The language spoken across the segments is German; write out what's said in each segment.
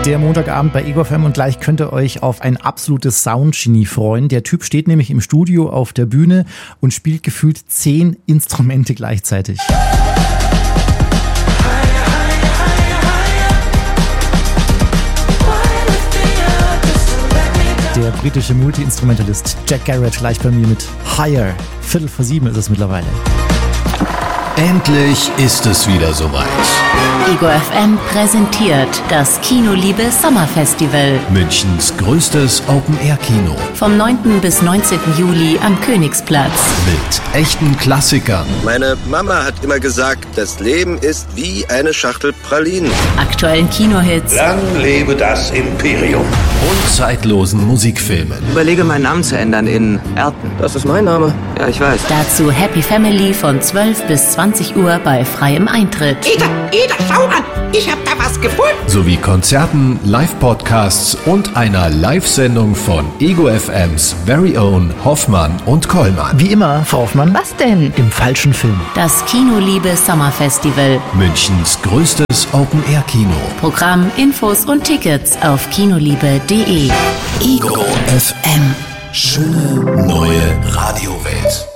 Der Montagabend bei Ego FM und gleich könnt ihr euch auf ein absolutes Soundgenie freuen. Der Typ steht nämlich im Studio auf der Bühne und spielt gefühlt 10 Instrumente gleichzeitig. Der britische Multi-Instrumentalist Jack Garrett gleich bei mir mit Higher. 6:45 ist es mittlerweile. Endlich ist es wieder soweit. Ego FM präsentiert das Kinoliebe Sommerfestival. Münchens größtes Open-Air-Kino. Vom 9. bis 19. Juli am Königsplatz. Mit echten Klassikern. Meine Mama hat immer gesagt, das Leben ist wie eine Schachtel Pralinen. Aktuellen Kinohits. Lang lebe das Imperium. Und zeitlosen Musikfilmen. Überlege, meinen Namen zu ändern in Erten. Das ist mein Name. Ja, ich weiß. Dazu Happy Family von 12 bis 20 Uhr bei freiem Eintritt. Ida, schau an! Ich hab da was gefunden! Sowie Konzerten, Live-Podcasts und einer Live-Sendung von Ego FMs Very Own Hoffmann und Kollmann. Wie immer, Frau Hoffmann. Was denn? Im falschen Film. Das Kinoliebe Sommerfestival. Münchens größtes Open-Air-Kino. Programm, Infos und Tickets auf kinoliebe.de. Ego FM. Schöne neue Radiowelt.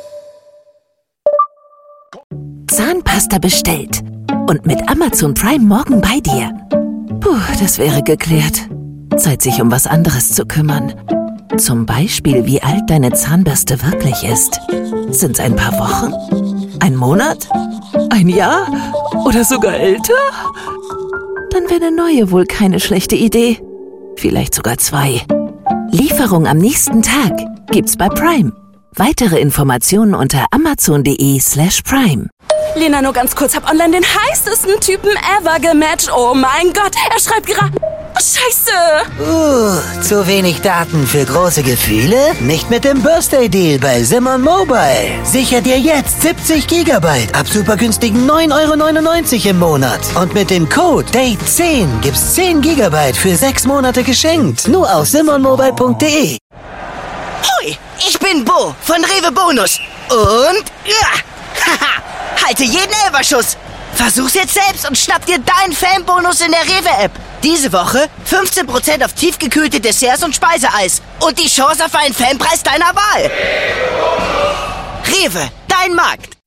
Zahnpasta bestellt. Und mit Amazon Prime morgen bei dir. Puh, das wäre geklärt. Zeit, sich um was anderes zu kümmern. Zum Beispiel, wie alt deine Zahnbürste wirklich ist. Sind's ein paar Wochen? Ein Monat? Ein Jahr? Oder sogar älter? Dann wäre eine neue wohl keine schlechte Idee. Vielleicht sogar 2. Lieferung am nächsten Tag gibt's bei Prime. Weitere Informationen unter amazon.de/prime. Lena, nur ganz kurz, hab online den heißesten Typen ever gematcht. Oh mein Gott, er schreibt gerade... Scheiße! Zu wenig Daten für große Gefühle? Nicht mit dem Birthday Deal bei Simon Mobile. Sicher dir jetzt 70 GB ab super günstigen 9,99 € im Monat. Und mit dem Code DATE10 gibt's 10 GB für 6 Monate geschenkt. Nur auf simonmobile.de. Hoi, ich bin Bo von Rewe Bonus. Und... haha, halte jeden Elferschuss. Versuch's jetzt selbst und schnapp dir deinen Fanbonus in der Rewe-App. Diese Woche 15% auf tiefgekühlte Desserts und Speiseeis. Und die Chance auf einen Fanpreis deiner Wahl. Rewe, dein Markt.